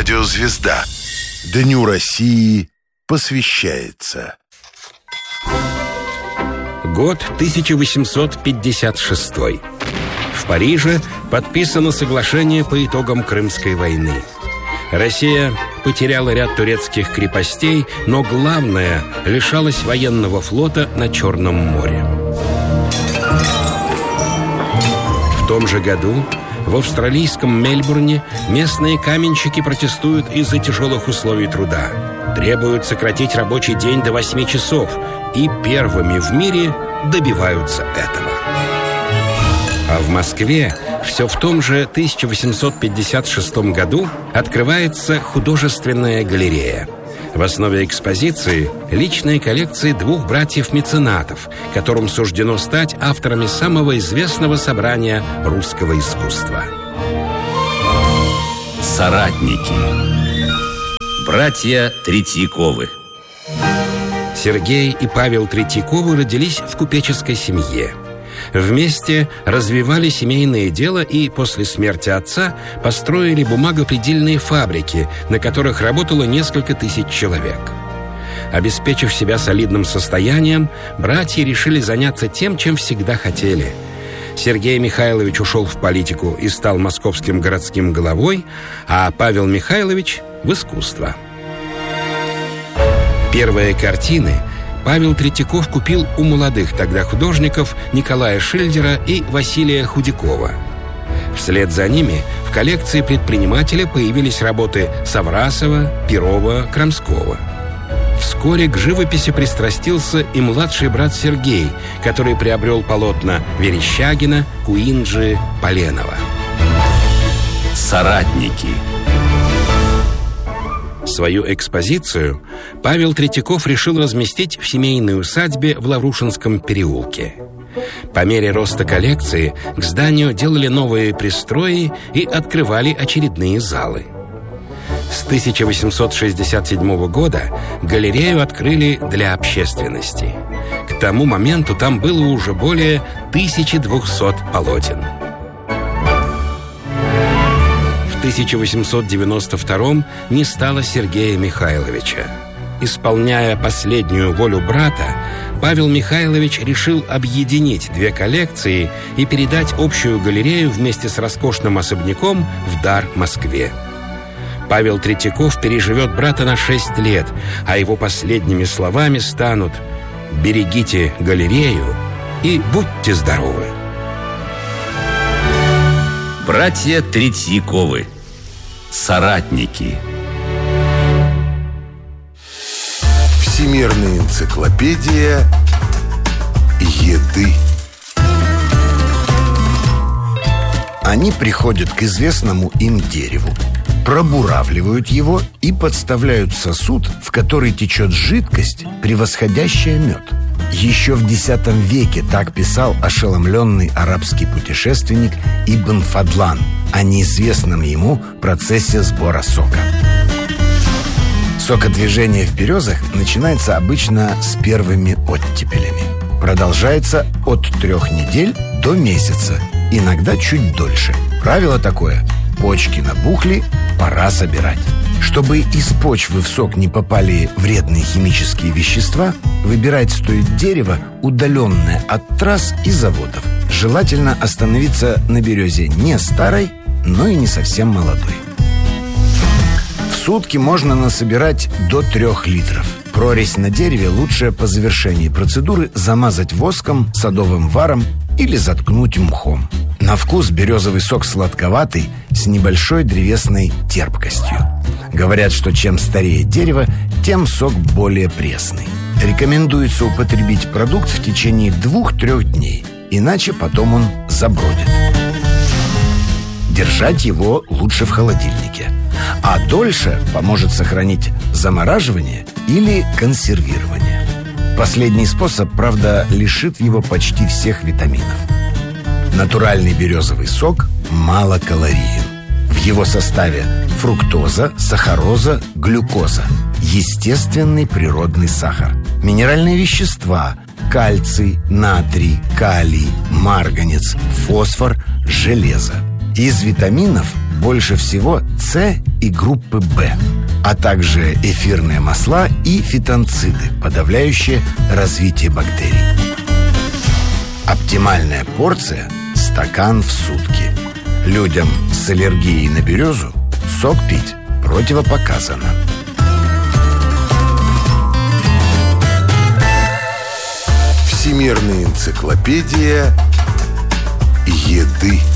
Радиозвезда. Дню России посвящается. Год 1856. В Париже подписано соглашение по итогам Крымской войны. Россия потеряла ряд турецких крепостей, но главное – лишалась военного флота на Черном море. В том же году в австралийском Мельбурне местные каменщики протестуют из-за тяжелых условий труда. Требуют сократить рабочий день до 8 часов и первыми в мире добиваются этого. А в Москве все в том же 1856 году открывается художественная галерея. В основе экспозиции личные коллекции двух братьев-меценатов, которым суждено стать авторами самого известного собрания русского искусства. Соратники. Братья Третьяковы. Сергей и Павел Третьяковы родились в купеческой семье. Вместе развивали семейное дело и после смерти отца построили бумагопредельные фабрики, на которых работало несколько тысяч человек. Обеспечив себя солидным состоянием, братья решили заняться тем, чем всегда хотели. Сергей Михайлович ушел в политику и стал московским городским головой, а Павел Михайлович – в искусство. Первые картины Павел Третьяков купил у молодых тогда художников Николая Шильдера и Василия Худякова. Вслед за ними в коллекции предпринимателя появились работы Саврасова, Перова, Крамского. Вскоре к живописи пристрастился и младший брат Сергей, который приобрел полотна Верещагина, Куинджи, Поленова. Соратники. Свою экспозицию Павел Третьяков решил разместить в семейной усадьбе в Лаврушинском переулке. По мере роста коллекции к зданию делали новые пристрои и открывали очередные залы. С 1867 года галерею открыли для общественности. К тому моменту там было уже более 1200 полотен. В 1892 не стало Сергея Михайловича. Исполняя последнюю волю брата, Павел Михайлович решил объединить две коллекции и передать общую галерею вместе с роскошным особняком в дар Москве. Павел Третьяков переживет брата на 6 лет, а его последними словами станут: «Берегите галерею и будьте здоровы». Братья Третьяковы. Соратники. Всемирная энциклопедия еды. Они приходят к известному им дереву, пробуравливают его и подставляют сосуд, в который течет жидкость, превосходящая мед. Еще в X веке так писал ошеломленный арабский путешественник Ибн Фадлан о неизвестном ему процессе сбора сока. Сокодвижение в березах начинается обычно с первыми оттепелями. Продолжается от 3 недель до месяца, иногда чуть дольше. Правило такое: почки набухли, пора собирать. Чтобы из почвы в сок не попали вредные химические вещества, выбирать стоит дерево, удаленное от трасс и заводов. Желательно остановиться на березе не старой, но и не совсем молодой. В сутки можно насобирать до 3 литров. Прорезь на дереве лучше по завершении процедуры замазать воском, садовым варом или заткнуть мхом. На вкус березовый сок сладковатый, с небольшой древесной терпкостью. Говорят, что чем старее дерево, тем сок более пресный. Рекомендуется употребить продукт в течение 2-3 дней, иначе потом он забродит. Держать его лучше в холодильнике, а дольше поможет сохранить замораживание или консервирование. Последний способ, правда, лишит его почти всех витаминов. Натуральный березовый сок малокалорийен. В его составе фруктоза, сахароза, глюкоза, естественный природный сахар, минеральные вещества, кальций, натрий, калий, марганец, фосфор, железо. Из витаминов больше всего С и группы В, а также эфирные масла и фитонциды, подавляющие развитие бактерий. Оптимальная порция – стакан в сутки. Людям с аллергией на березу сок пить противопоказано. Всемирная энциклопедия еды.